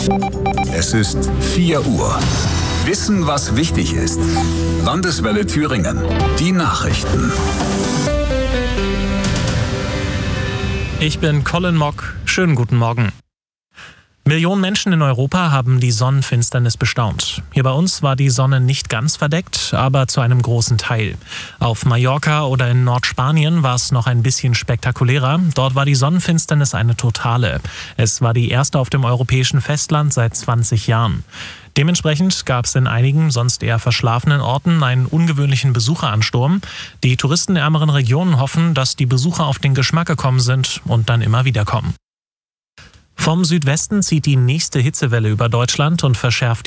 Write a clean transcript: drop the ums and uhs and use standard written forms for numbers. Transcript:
Es ist 4 Uhr. Wissen, was wichtig ist. Landeswelle Thüringen. Die Nachrichten. Ich bin Colin Mock. Schönen guten Morgen. Millionen Menschen in Europa haben die Sonnenfinsternis bestaunt. Hier bei uns war die Sonne nicht ganz verdeckt, aber zu einem großen Teil. Auf Mallorca oder in Nordspanien war es noch ein bisschen spektakulärer. Dort war die Sonnenfinsternis eine totale. Es war die erste auf dem europäischen Festland seit 20 Jahren. Dementsprechend gab es in einigen sonst eher verschlafenen Orten einen ungewöhnlichen Besucheransturm. Die touristenärmeren Regionen hoffen, dass die Besucher auf den Geschmack gekommen sind und dann immer wieder kommen. Vom Südwesten zieht die nächste Hitzewelle über Deutschland und verschärft